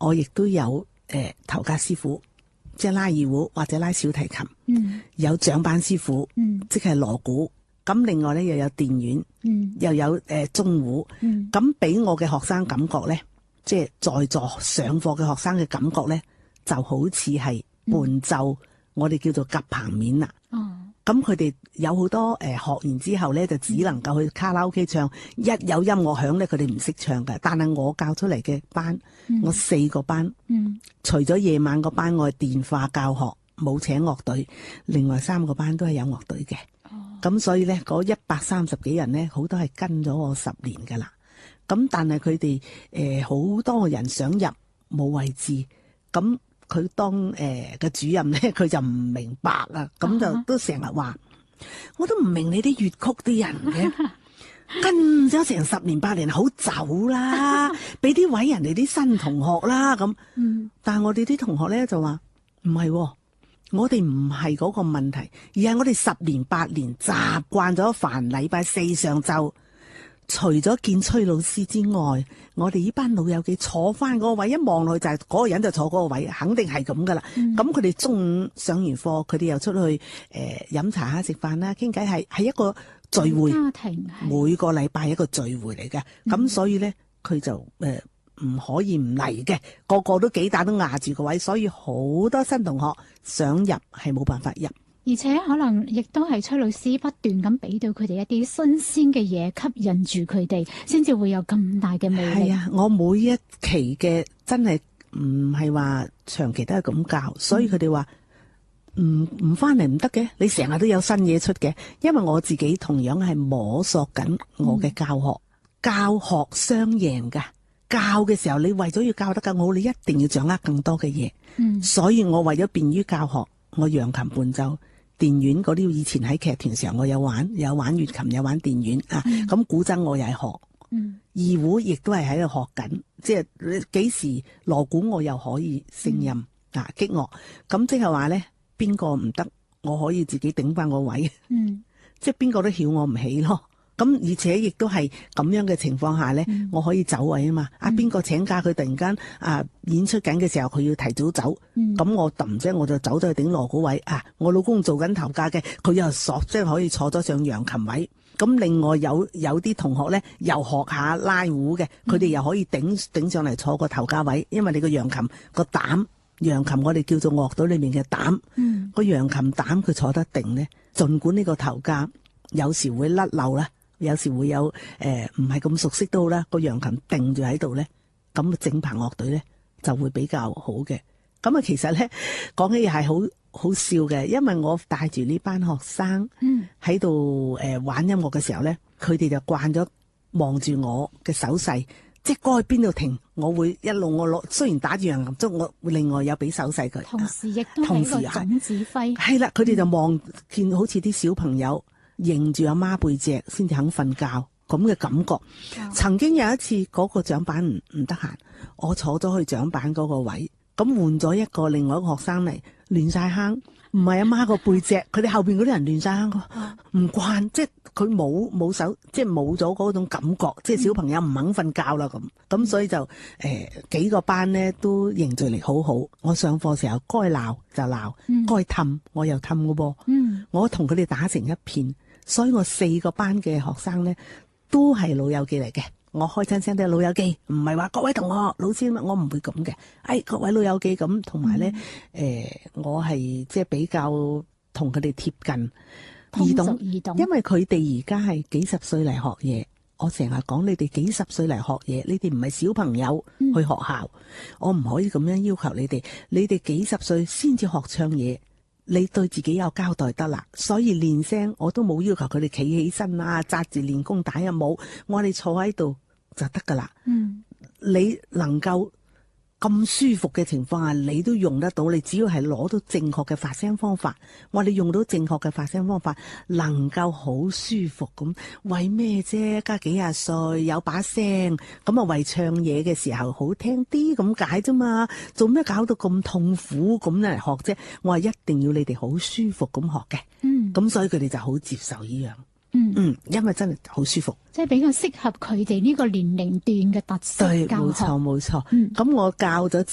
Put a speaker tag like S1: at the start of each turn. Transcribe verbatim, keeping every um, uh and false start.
S1: 我亦都有誒頭家師傅，即係拉二胡或者拉小提琴，
S2: 嗯，
S1: 有掌板師傅，
S2: 嗯，
S1: 即係鑼鼓。咁另外咧又有電院，
S2: 嗯，
S1: 又有誒中胡，
S2: 嗯，
S1: 咁俾我嘅學生感覺咧，即係在座上課嘅學生嘅感覺咧，就好似係伴奏，嗯、我哋叫做夾棚面啦。
S2: 哦，
S1: 咁佢哋有好多誒、呃、學完之後咧，就只能夠去卡拉 OK 唱，嗯、一有音樂響咧，佢哋唔識唱嘅。但係我教出嚟嘅班，嗯、我四個班，嗯、除咗夜晚個班我係電話教學，冇請樂隊，另外三個班都係有樂隊嘅。咁所以咧，嗰一百三十幾人咧，好多係跟咗我十年噶啦。咁但係佢哋誒好多人想入冇位置，咁佢當誒嘅、呃、主任咧，佢就唔明白啦。咁就都成日話，我都唔明你啲粵曲啲人嘅跟咗成十年八年，好走啦，俾啲位人哋啲新同學啦咁。嗯，但係我哋啲同學咧就話唔係。我哋唔係嗰個問題，而係我哋十年八年習慣咗凡禮拜四上晝，除咗見崔老師之外，我哋呢班老友記坐翻嗰個位，一望落去就係嗰個人就坐嗰個位，肯定係咁噶啦。咁佢哋中午上完課，佢哋又出去誒飲、呃、茶啊、食飯啦、傾偈，係係一個聚會，
S2: 家庭
S1: 每個禮拜一個聚會嚟嘅。咁、嗯、所以咧，佢就誒。呃唔可以唔嚟嘅，個個都幾打都壓住個位，所以好多新同學想入係冇辦法入，
S2: 而且可能亦都係崔老師不斷咁俾到佢哋一啲新鮮嘅嘢，吸引住佢哋，先至會有咁大嘅魅力。係啊，
S1: 我每一期嘅真係唔係話長期都係咁教，所以佢哋話唔唔翻嚟唔得嘅，你成日都有新嘢出嘅，因為我自己同樣係摸索緊我嘅教學，嗯、教學雙贏噶。教嘅時候，你為咗要教得更好，你一定要掌握更多嘅嘢。嗯，所以我為咗便於教學，我揚琴伴奏、電院嗰啲，以前喺劇團時候我有玩，有玩粵琴，有玩電院、嗯、啊。咁古箏我又係學，嗯，二胡亦都係喺度學緊。即係幾時鑼鼓我又可以勝任、嗯、啊擊樂。咁即係話咧，邊個唔得，我可以自己頂翻個位。嗯，即係邊個都曉我唔起咯。咁而且亦都係咁樣嘅情況下咧，嗯、我可以走位啊嘛！啊邊個請假，佢突然間啊演出緊嘅時候，佢要提早走，咁、嗯、我揼啫，我就走咗去頂鑼鼓位啊！我老公做緊頭架嘅，佢又索即係可以坐咗上揚琴位。咁另外有有啲同學咧，又學下拉胡嘅，佢哋又可以頂頂上嚟坐個頭架位，因為你個揚琴個膽，揚琴我哋叫做樂隊裏面嘅膽，嗯、個揚琴膽佢坐得定咧，儘管呢個頭架有時會甩漏啦。有時會有誒唔係咁熟悉都好啦，個揚琴定住喺度咧，咁整棚樂隊咧就會比較好嘅。咁啊，其實咧講起係好好笑嘅，因為我帶住呢班學生喺度誒玩音樂嘅時候咧，佢哋就慣咗望住我嘅手勢，即係該去邊度停，我會一路我攞，雖然打住揚琴，即我會另外有俾手勢佢。
S2: 同時亦都係一個總指揮。係啦，
S1: 佢哋就望見好似啲小朋友。認住阿媽背脊先至肯瞓覺咁嘅感覺。哦、曾經有一次嗰、那個掌板唔唔得閒，我坐咗去掌板嗰個位，咁換咗一個另外一個學生嚟，亂晒坑，唔係阿媽個背脊，佢哋後邊嗰啲人亂晒坑，唔慣，即係佢冇冇手，即係冇咗嗰種感覺，即係小朋友唔肯瞓覺啦咁，咁、嗯、所以就誒、呃、幾個班咧都凝聚力好好。我上課時候該鬧就鬧，嗯、該氹我又氹嘅噃，嗯、我同佢哋打成一片。所以我四個班嘅學生咧，都係老友記嚟嘅。我開親聲都係老友記，唔係話各位同學、老師，我唔會咁嘅。哎，各位老友記咁，同埋咧，誒、嗯呃，我係即係比較同佢哋貼近，易懂易懂。因為佢哋而家係幾十歲嚟學嘢，我成日講你哋幾十歲嚟學嘢，你哋唔係小朋友去學校，嗯、我唔可以咁樣要求你哋。你哋幾十歲先至學唱嘢。你對自己有交代得啦，所以練聲我都冇要求佢哋企起身啊，紮住練功帶啊冇，我哋坐喺度就得噶啦。嗯，你能夠咁舒服嘅情況下，你都用得到。你只要係攞到正確嘅發聲方法，我哋用到正確嘅發聲方法，能夠好舒服咁，為咩啫？加幾廿歲有把聲，咁啊為唱嘢嘅時候好聽啲咁解啫嘛。做咩搞到咁痛苦咁嚟學啫？我話一定要你哋好舒服咁學嘅。嗯，咁所以佢哋就好接受呢樣。嗯嗯，因為真係好舒服，
S2: 即係比較適合佢哋呢個年齡段嘅特色教學。
S1: 對，冇錯冇錯。嗯，咁我教咗